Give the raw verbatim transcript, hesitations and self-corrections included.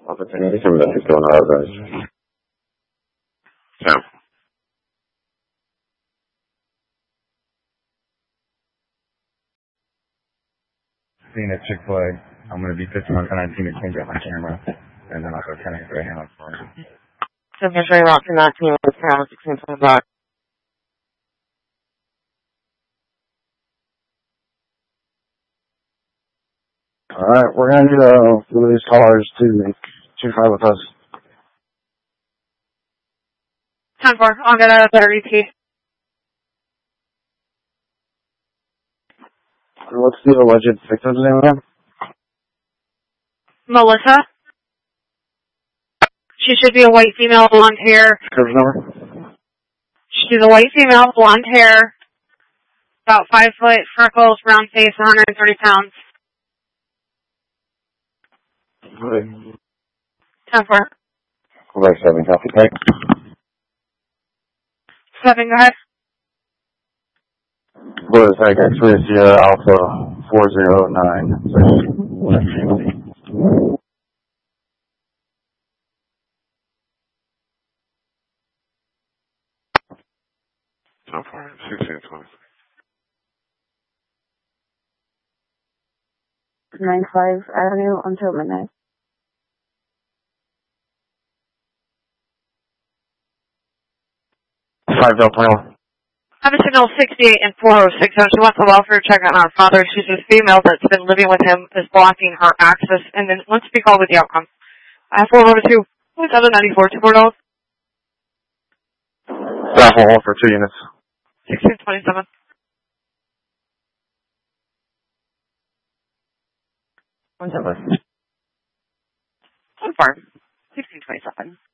Opportunity from the fifty-one hours. Yeah. Seeing a Chick-fil-A. I'm going to be fifty-one nineteen to change out my camera. And then I'll go ten and three hands for it. So here's where you're rocking that team with pounds, sixteen twenty bucks. Alright, we're gonna need a few of these callers to to try with us. ten four, I'll get a better E P. What's the alleged victim's name again? Melissa. She should be a white female, blonde hair. Curve number? She's a white female, blonde hair, about five foot, freckles, round face, one hundred thirty pounds. ten four. Right, seven, copy, right? seven, go ahead. What is that? X-ray Sierra Alpha four zero nine. How far? sixteen twenty. nine five Avenue until midnight. Five Del Plano. I have a signal sixty-eight and four oh six. She wants a welfare check on our father. She's a female that's been living with him, is blocking her access, and then wants to be called with the outcome. I have four oh two, seven ninety-four, two four zero. Raffle hall for two units. sixteen twenty-seven. One seven. One far. sixteen twenty-seven.